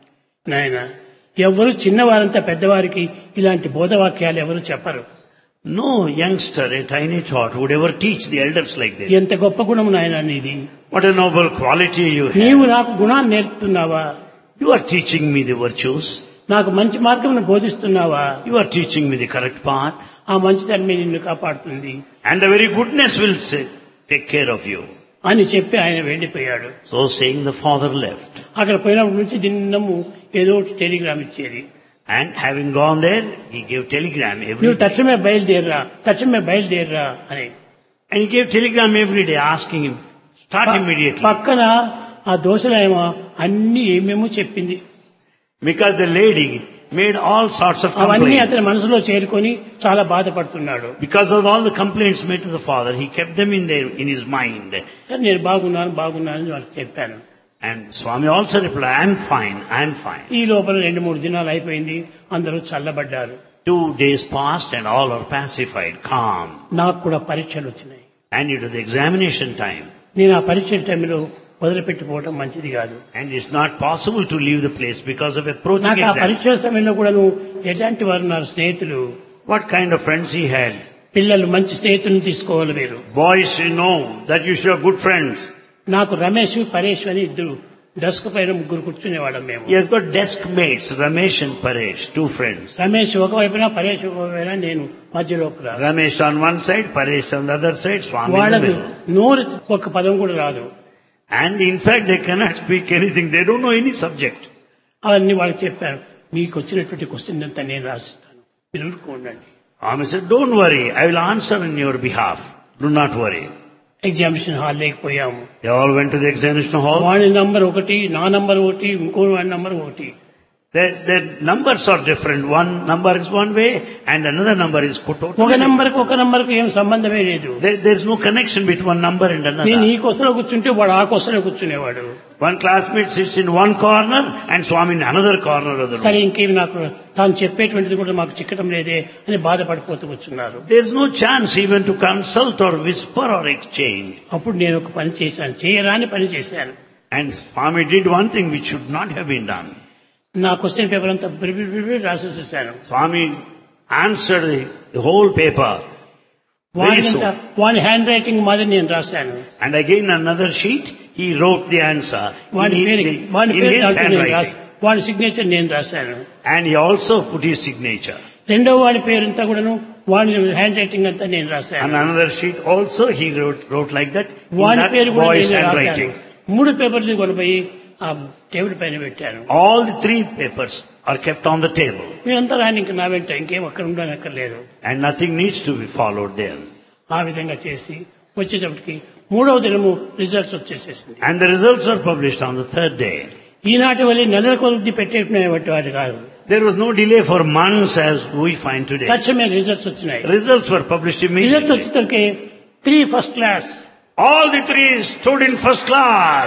నాయన ఎవరు చిన్నవారంతా పెద్దవారికి ఇలాంటి బోధవాక్యాలు ఎవరు చెప్పరు. No youngster, a tiny tot, would ever teach the elders like this. ఎంత గొప్ప గుణం నాయన నీది. What a noble quality you నీవు have. నాకు గుణాన్ని నేర్పుతున్నావా, You are teaching me the virtues. నాకు మంచి మార్గమును బోధిస్తున్నావా, You are teaching me the correct path. ఆ మంచితనమే నిన్ను కాపాడుతుంది And the very goodness will say, take care of you. అని చెప్పి ఆయన వెళ్లిపోయాడు. So saying, the father left. అక్కడ పోయినప్పటి నుంచి దిన్నము ఏదో ఒకటి టెలిగ్రామ్ ఇచ్చేది. And having gone there, he gave telegram every నువ్వు day. తక్షణమే బయలుదేరరా, తక్షణమే బయలుదేరరా అని. And he gave telegram every day asking him, start immediately. పక్కన ఆ దోశలేమో అన్ని ఏమేమో చెప్పింది. Because the lady made all sorts of అవన్నీ complaints. అతని మనసులో చేరుకొని చాలా బాధపడుతున్నాడు. Because of all the complaints made to the father, he kept them in there, in his mind. సరే నేను బాగున్నాను బాగున్నాను అని వాళ్ళకి చెప్పాను. And Swami also replied, I am fine, I am fine. ఈ లోపల రెండు మూడు దినాలు అయిపోయింది, అందరూ చల్లబడ్డారు. Two days passed and all are pacified, calm. నాకు కూడా పరీక్షలు వచ్చినాయి. And it was the examination time. నేను ఆ పరీక్షల టైంలో వదిలిపెట్టిపోవటం మంచిది కాదు. And it's not possible to leave the place because of approaching నాకు ఆ exam. పరీక్షల సమయంలో కూడా నువ్వు ఎలాంటి వారు ఉన్నారు స్నేహితులు, What kind of friends he had? పిల్లలు మంచి స్నేహితులను తీసుకోవాలి మీరు. Boys, you know that you should have good friends. నాకు రమేష్ పరేష్ అని ఇద్దరు డెస్క్ పైన ముగ్గురు కూర్చునేవాళ్ళం మేము. He has got desk mates, Ramesh and Paresh, two friends. Ramesh ఒకవైపున పరేష్ ఒకవైపున నేను మధ్యలోకి రా. Ramesh on one side, Paresh on the other side, Swami in the వాళ్ళకు middle. నోరు ఒక పదం కూడా రాదు. And in fact, they cannot speak anything. They don't know any subject. అవన్నీ వాళ్ళకి చెప్పాను. మీకు వచ్చినటువంటి క్వశ్చన్ అంతా నేను రాసిస్తాను, మీరు ఊరుకోండి. Swami said, don't worry, I will answer in your behalf. Do not worry. Examination hall లేకపోయాము. They all went to the examination hall. వాడి నంబర్ ఒకటి, నా నంబర్ ఒకటి, ఇంకో వాడి నంబర్ ఒకటి. Their, their numbers are different. One number is one way and another number is put out. ఒక నంబర్కి ఒక నంబర్కి ఏం సంబంధమే లేదు. There, there is no connection between one number and నేను ఈ another. కొసలో కూర్చుంటే వాడు ఆ కొసలో కూర్చునేవాడు. One classmate sits in one corner and Swami in another corner of the సరే room. ఇంకేమి నాకు తాను చెప్పేటువంటిది కూడా మాకు చిక్కటం లేదే అని బాధపడిపోతూ కూర్చున్నారు. There is no chance even to consult or whisper or exchange. అప్పుడు నేను ఒక పని చేశాను, చేయరాని పని చేశాను. And Swami did one thing which should not have been done. నా క్వశ్చన్ పేపర్ అంతా బిరి బిరి బిరి రాసేసేసాను. Swami answered the, the whole paper. Very వాడినంతా soon. వాడి హ్యాండ్ రైటింగ్ మాదిరి నేను రాశాను. And again another sheet, he wrote the answer in వాడి his, పేరు వాడి in పేరు his దాంట్లో నేను రాసి handwriting. వాడి సిగ్నేచర్ నేను రాశాను. And he also put his signature. రెండో వాడి పేరంతా కూడాను వాడి హ్యాండ్ రైటింగ్ అంతా నేను On రాశాను. another sheet also he wrote, wrote like that in వాడి that పేరు కూడా boy's నేను రాశాను. handwriting. మూడు పేపర్లు కొనిపోయి ఆ టేబుల్ పైన పెట్టాను. All the three papers are kept on the table. మీరంతా రాని ఇంకా నా వెంట ఇంకేం అక్కడ ఉండనక్కర్లేదు. And nothing needs to be followed there. ఆ విధంగా చేసి వచ్చేటప్పటికి మూడవ దినము results వచ్చేసేసింది. And the results were published on the third day. ఈనాటి వల్ల నెలల కొద్ది పెట్టేటువంటి వాటి కాదు. There was no delay for months as we find today. తక్షణమే రిజల్ట్స్ వచ్చినాయి. Results were published results immediately. వచ్చేసరికి three first class. All the three stood in first class.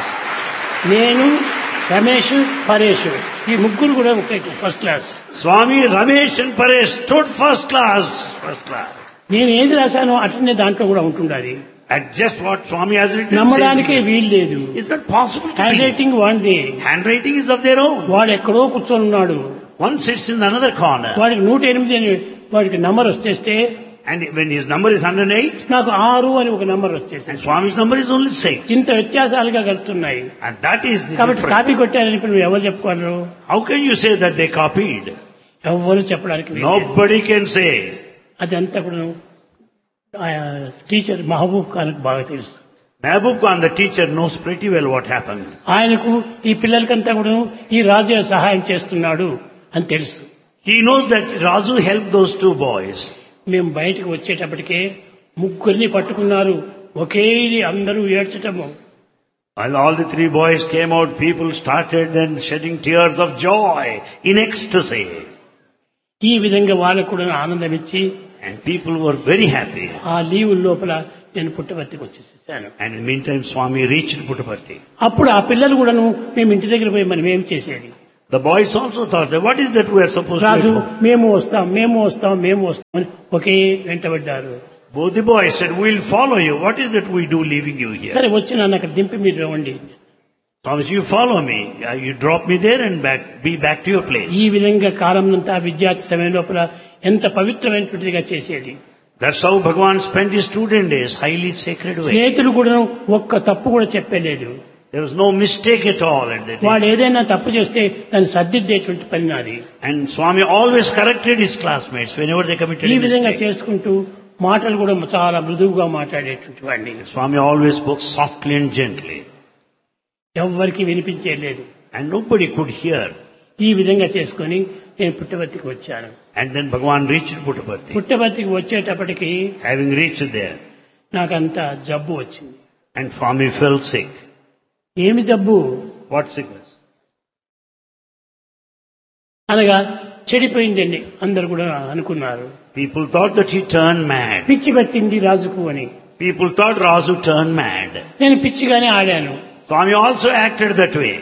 నేను, రమేష్, పరేష్ ఈ ముగ్గురు కూడా ఒకే first class. Swami, Ramesh and Paresh stood first class. First class. నేను ఏది రాశానో అట్లనే దాంట్లో కూడా ఉంటుండాలి. At just what Swami has written. నమ్మడానికే same. వీలు లేదు. It's not possible to hand believe. Writing వాడిది. Handwriting is of their own. వాడు ఎక్కడో కూర్చొని ఉన్నాడు. One sits in another corner. వాడికి నూట ఎనిమిది అని వాడికి నంబర్ వచ్చేస్తే And when his number is one hundred eight, నాకు ఆరు అని ఒక నంబర్ and వచ్చేసింది. Swami's number is only six. ఇంత వ్యత్యాసాలుగా కలుగుతున్నాయి. And that is the కాబట్టి difference. కాపీ కొట్టారని ఇప్పుడు నువ్వు ఎవరు చెప్పుకోరు? How can you say that they copied? ఎవరు చెప్పడానికి వీలు లేదు. Nobody can say. అదంతా కూడా టీచర్ మహబూబ్ ఖాన్ బాగా తెలుసు. Mehboob Khan, the teacher, knows pretty well what happened. ఆయనకు ఈ పిల్లలకంతా కూడా ఈ రాజు సహాయం చేస్తున్నాడు అని తెలుసు. He knows that Razu helped those two boys. మేము బయటకు వచ్చేటప్పటికే ముగ్గురిని పట్టుకున్నారు. ఒకే ఇది అందరూ ఏడ్చటము. While all the three boys came out, people started then shedding tears of joy in ecstasy. ఈ విధంగా వాళ్ళకు కూడా ఆనందం ఇచ్చి And people were very happy. ఆ లీవ్ లోపల నేను పుట్టపర్తికి వచ్చేసేసాను. And in the meantime, Swami reached Puttaparthi. అప్పుడు ఆ పిల్లలు కూడాను మేము ఇంటి దగ్గర పోయి మనం ఏం చేసేది. The boys also thought that what is that we are supposed Raju to do? మేము వస్తాం మేము వస్తాం మేము వస్తాం అని ఒకే వెంటబడ్డారు. Both the boys said, we'll follow you. What is that we do leaving you here? సరే వచ్చి నన్ను అక్కడ దింపి మీరు రండి. Thomas, you follow me. Uh, You drop me there and back, be back to your place. ఈ విధంగా కాలం అంతా విద్యార్థి సమయం లోపల ఎంత పవిత్రమైనటువంటిదిగా చేసేది. That's how Bhagavan spent his student days, highly sacred way. స్నేహితులు కూడా ఒక్క తప్పు కూడా చెప్పలేదు. There was no mistake at all at that వాడు time. ఏదైనా తప్పు చేస్తే దాన్ని సర్దిద్దేటువంటి పని నాది. And Swami always corrected his classmates whenever they committed ఈ a విధంగా mistake. చేసుకుంటూ మాటలు కూడా చాలా మృదువుగా మాట్లాడేటువంటి వాడిని. Swami always spoke softly and gently. ఎవ్వరికి వినిపించేయలేదు. And nobody could hear. ఈ విధంగా చేసుకొని నేను పుట్టపర్తికి వచ్చాను. And then Bhagavan reached Puttaparthi. పుట్టపర్తికి వచ్చేటప్పటికి Having reached there, నాకంత జబ్బు వచ్చింది. and Swami fell sick. ఏమి జబ్బు What sickness? అనగా చెడిపోయిందండి అందరు కూడా అనుకున్నారు. People thought that he turned mad. పిచ్చి పట్టింది రాజుకు అని. People thought Razu turned mad. నేను పిచ్చిగానే ఆడాను. Swami also acted that way.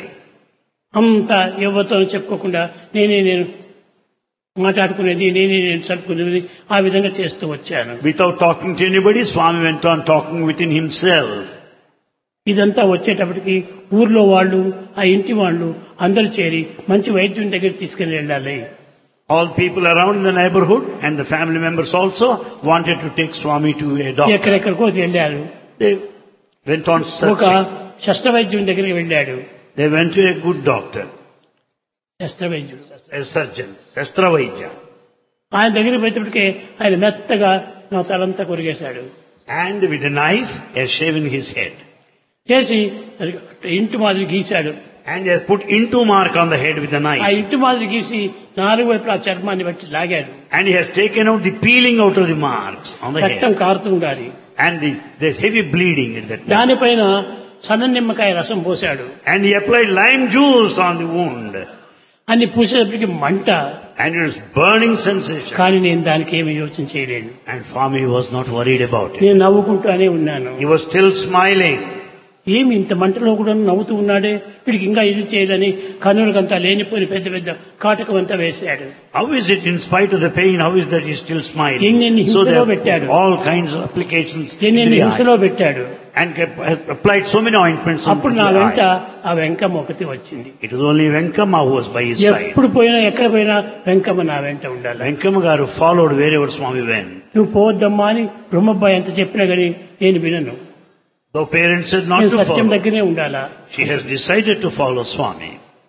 అంతా ఎవరితో చెప్పుకోకుండా నేనే నేను మాట్లాడుకునేది నేనే నేను చదువుకునేది ఆ విధంగా చేస్తూ వచ్చాను. Without talking to anybody, Swami went on talking within himself. ఇదంతా వచ్చేటప్పటికి ఊర్లో వాళ్ళు ఆ ఇంటి వాళ్ళు అందరూ చేరి మంచి వైద్యుని దగ్గర తీసుకుని వెళ్ళాలి. All people around in the neighborhood and the family members also wanted to take Swami to a doctor. ఎక్కడెక్కడికో వెళ్ళారు. They went on ఒక searching. శస్త్ర వైద్యుని దగ్గరికి వెళ్ళాడు. They went to a good doctor, శస్త్ర వైద్యుడు a surgeon, Shastra Vaidya. ఆయన దగ్గరికి పోయేటప్పటికే ఆయన మెత్తగా నా తలంతా కొరిగేశాడు. And with a knife, he has shaven his head. చేసి ఇంటి మాదిరి గీశాడు. And he has put into mark on the head with a ఆ knife. ఇంటి మాదిరి గీసి నాలుగు వైపులా చర్మాన్ని బట్టి లాగాడు. And he has taken out the peeling out of the marks on the రక్తం head. కారుతూ ఉండాలి. And the, there's heavy bleeding at that time. దానిపైన సన్న నిమ్మకాయ రసం పోశాడు. And he applied lime juice on the wound. అన్ని పూసేటప్పటికి మంట. And it was burning sensation. కానీ నేను దానికి ఏమి యోచన చేయలేను. And Swami was not worried about it. నేను నవ్వుకుంటూనే ఉన్నాను. He was still smiling. ఏమి ఇంత మంటలో కూడా నవ్వుతూ ఉన్నాడే వీడికి ఇంకా ఇది చేయాలని కన్నులకంతా లేనిపోయి పెద్ద పెద్ద కాటకం అంతా వేశాడు. How is it in spite of the pain, how is that he is still smiling? ఎన్నెన్ని So హింసలో there పెట్టాడు. are all kinds of applications in ఎన్నెన్ని the eye. హింసలో పెట్టాడు. And has applied so many ointments in అప్పుడు the నా వెంట eye. ఆ వెంకమ్మ ఒకటి వచ్చింది. It was only Venkama who was by his side. ఎప్పుడు పోయినా ఎక్కడ పోయినా వెంకమ్మ నా వెంట ఉండాలి. Venkama garu followed wherever Swami went. నువ్వు పోవద్దమ్మా అని బ్రహ్మబ్బాయి ఎంత చెప్పినా గానీ నేను వినను. Though parents said not నేను to సత్యం follow, దగ్గరే ఉండాలా. she has decided to follow Swami.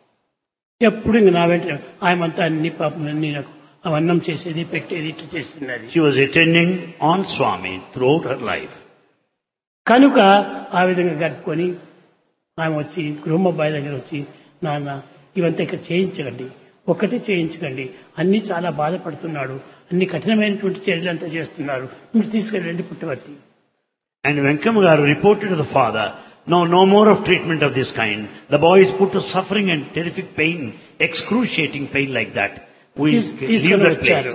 ఎప్పుడు ఇంక నా వెంట ఆయమంతా అన్ని పాపం అన్ని నాకు అవన్నం చేసేది పెట్టేది ఇట్లా చేస్తున్నది. She was attending on Swami throughout her life. కనుక ఆ విధంగా గడుపుకొని ఆమె వచ్చి బ్రహ్మబ్బాయి దగ్గర వచ్చి నాన్న ఇవంతా ఇక్కడ చేయించకండి ఒక్కటి చేయించకండి అన్ని చాలా బాధపడుతున్నాడు అన్ని కఠినమైనటువంటి చర్యలంతా చేస్తున్నారు మీరు తీసుకెళ్ళండి పుట్టవర్తి. And Venkama garu reported to the father, no, no more of treatment of this kind. The boy is put to suffering and terrific pain, excruciating pain like that. We leave that place.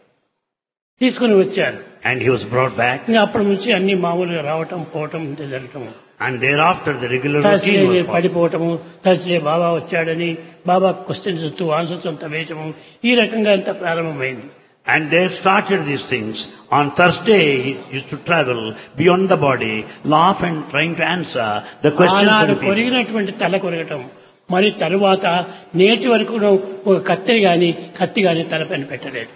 తీసుకుని వచ్చారు. And he was brought back. ఇంకా అప్పటి నుంచి అన్ని మామూలుగా రావటం పోవటం జరగటం. And thereafter the regular Thursday routine was followed. పడిపోవటము Thursday బాబా వచ్చాడని బాబా క్వశ్చన్స్ వస్తూ ఆన్సర్స్ అంతా వేయటము ఈ రకంగా అంతా ప్రారంభమైంది. And they started these things. On Thursday, he used to travel beyond the body, laugh and trying to answer the questions of ఆనాడు the people. కొరిగినటువంటి తల కొరగటం మరి తరువాత నేటి వరకు ఒక కత్తి గాని కత్తి గాని తలపైన పెట్టలేదు.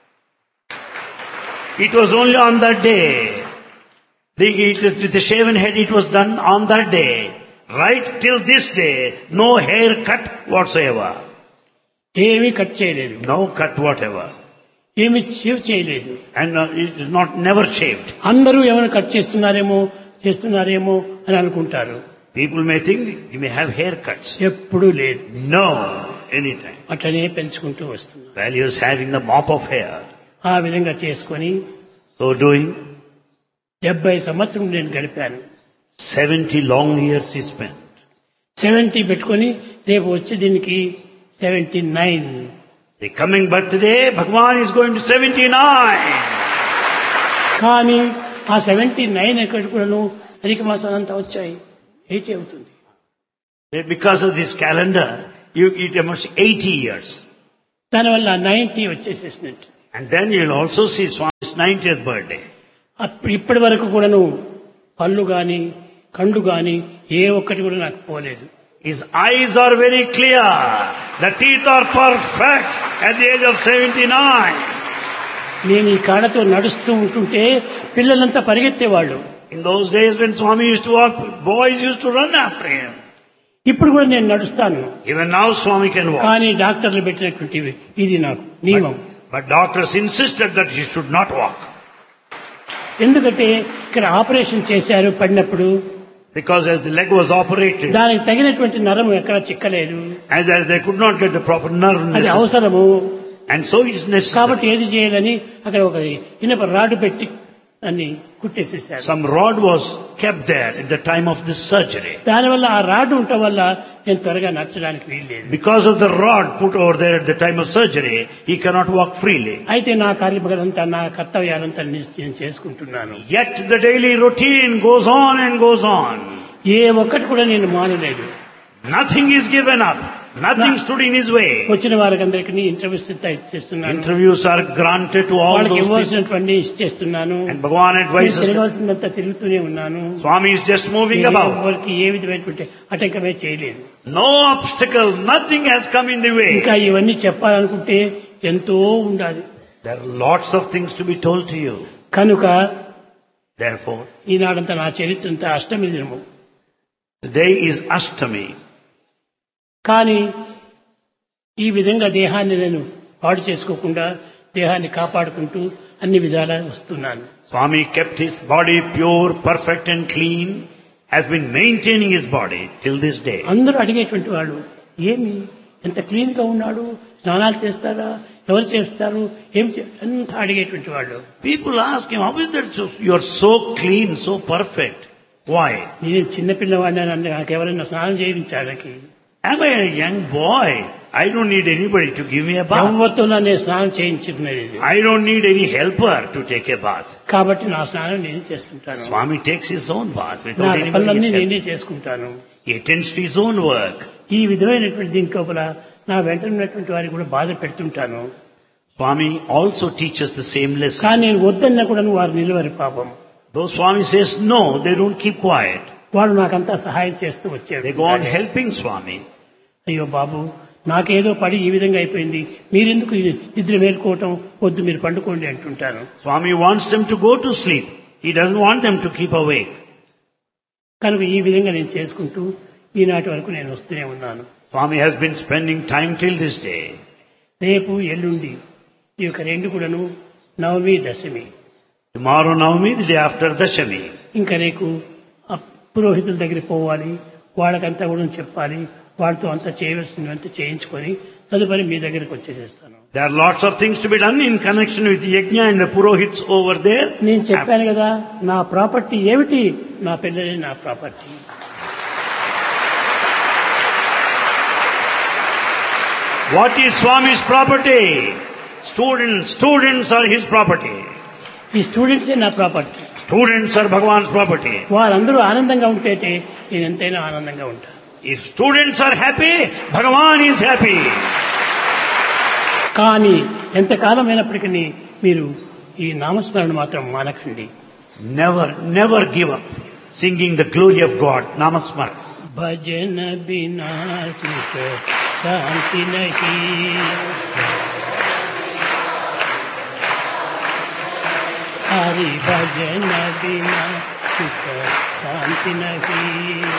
It was only on that day. The, it was with the shaven head it was done on that day. Right till this day, no hair cut whatsoever. ఏమీ కట్ చేయలేదు. No cut whatever. ఏమి shave చేయలేదు. And uh, it is not never shaved. అందరూ ఏమైనా cut చేస్తున్నారేమో చేస్తున్నారేమో అని అనుకుంటారు. People may think you may have haircuts. ఎప్పుడూ లేదు. No, anytime. అట్లనే పెంచుకుంటూ వస్తున్నారు. While he was having the mop of hair. ఆ విధంగా చేసుకొని So doing, డెబ్బై సంవత్సరం నేను గడిపాను. seventy long years he spent. Seventy పెట్టుకొని రేపు వచ్చే దీనికి seventy nine. The coming birthday, Bhagavan is going to seventy-nine. కానీ ఆ సెవెంటీ నైన్ ఎక్కడ కూడాను అధిక మాసాలు అంతా వచ్చాయి. ఎయిటీ అవుతుంది. Because of this calendar, you, it amounts to eighty years. దానివల్ల ninety వచ్చేసేసినట్టు. And then you'll also see Swami's ninetieth birthday. అప్పుడు ఇప్పటి వరకు కూడాను పళ్ళు గాని కండ్లు గాని ఏ ఒక్కటి కూడా నాకు పోలేదు. His eyes are very clear. The teeth are perfect at the age of seventy-nine. నేను ఈ కాళ్ళతో నడుస్తూ ఉంటుంటే పిల్లలంతా పరిగెత్తేవాళ్ళు. In those days when Swami used to walk, boys used to run after him. ఇప్పుడు కూడా నేను నడుస్తాను. Even now Swami can walk. కానీ డాక్టర్లు పెట్టినటువంటి ఇది నాకు నియమం. But, but doctors insisted that he should not walk. ఎందుకంటే ఇక్కడ ఆపరేషన్ చేశారు పడినప్పుడు. Because as the leg was operated, దానికి తగినటువంటి నరం ఎక్కడ చిక్కలేదు. as as they could not get the proper nerve అది necessary. అవసరము. And so it is necessary. కాబట్టి ఏది చేయాలని అక్కడ ఒక ఇనప రాడ్ పెట్టి అన్ని కుట్టేసేసారు. Some rod was kept there at the time of this surgery. దానివల్ల ఆ రాడ్ ఉండటం వల్ల నేను త్వరగా నడచడానికి వీల్లేదు. Because of the rod put over there at the time of surgery, he cannot walk freely. అయితే నా కార్యక్రమాలంతా నా కర్తవ్యాలంతా నేను చేసుకుంటున్నాను. Yet the daily routine goes on and goes on. ఏ ఒక్కటి కూడా నేను మానలేదు. Nothing is given up. Nothing stood in his way. వచ్చిన వారికి అందరికీ ఇంటర్వ్యూస్ ఇస్తున్నాను. Interviews are granted to all వాళ్ళకి those people. ఇవ్వాల్సినటువంటి ఇచ్చేస్తున్నాను. And Bhagavan advises. తిరగాల్సినంత తిరుగుతూనే ఉన్నాను. Swami is just moving about. వారికి ఏ విధమైనటువంటి ఆటంకమే చేయలేదు. No obstacle, nothing has come in the way. ఇంకా ఇవన్నీ చెప్పాలనుకుంటే ఎంతో ఉండాలి. There are lots of things to be told to you. కనుక Therefore, ఈనాడంతా నా చరిత్ర అంతా అష్టమి దినము. today is Ashtami. కానీ ఈ విధంగా దేహాన్ని నేను పాడు చేసుకోకుండా దేహాన్ని కాపాడుకుంటూ అన్ని విధాలా వస్తున్నాను. Swami kept his body pure, perfect and clean, has been maintaining his body till this day. అందరూ అడిగేటువంటి వాళ్ళు ఏమి ఎంత క్లీన్ గా ఉన్నాడు, స్నానాలు చేస్తారా, ఎవరు చేస్తారు, ఏం అంతా అడిగేటువంటి వాళ్ళు. People ask him, how is that so, you are so clean, so perfect? Why? నేను చిన్నపిల్లవాడిని అంటే నాకు ఎవరైనా స్నానం చేయించాలకి. Am I a young boy? I don't need anybody to give me a bath. ఎవరితో నేను స్నానం చేయించుకునేది. I don't need any helper to take a bath. కాబట్టి నా స్నానం నేను చేసుకుంటాను. Swami takes his own bath without నా anybody పనులన్నీ help. నేనే చేసుకుంటాను. He attends to his own work. ఈ విధమైనటువంటి దీని లోపల నా వెంట ఉన్నటువంటి వారికి కూడా బాధ పెడుతుంటాను. Swami also teaches the same lesson. కానీ నేను వద్దన్నా కూడా వారు నిలవరి పాపం. Though Swami says no, they don't keep quiet. వాడు నాకంతా సహాయం చేస్తూ వచ్చాడు. They go on helping Swami. అయ్యో బాబు, నాకేదో పడి ఈ విధంగా అయిపోయింది, మీరెందుకు నిద్ర మేల్కోవటం, వద్దు మీరు పండుకోండి అంటుంటాను. Swami wants them to go to sleep. He doesn't want them to keep awake. కనుక ఈ విధంగా నేను చేసుకుంటూ ఈనాటి వరకు నేను వస్తూనే ఉన్నాను. Swami has been spending time till this day. రేపు ఎల్లుండి ఈ యొక్క రెండు కూడాను నవమి దశమి. Tomorrow Navami, the day after Dashami. ఇంకా రేపు ఆ పురోహితుల దగ్గరికి పోవాలి, వాళ్ళకంతా కూడా చెప్పాలి, వాళ్ళతో అంతా చేయవలసినంత చేయించుకొని తదుపరి మీ దగ్గరికి వచ్చేసేస్తాను. There are lots of things to be done in connection with the yajna and the purohits over there. నేను చెప్పాను కదా, నా ప్రాపర్టీ ఏమిటి, నా పిల్లలే నా property. What is Swami's property? Students, students are his property. ఈ స్టూడెంట్సే నా property. Students are Bhagavan's property. వారందరూ ఆనందంగా ఉంటే నేను ఎంతైనా ఆనందంగా ఉంటాను. If students are happy, Bhagavan is happy. కానీ ఎంతకాలం అయినప్పటికీ మీరు ఈ నామస్మరణ మాత్రం మానకండి. Never, never give up singing the glory of God. Namasmar. భజన బినా సుఖ శాంతి నహీ, హరి భజన బినా సుఖ శాంతి నహీ.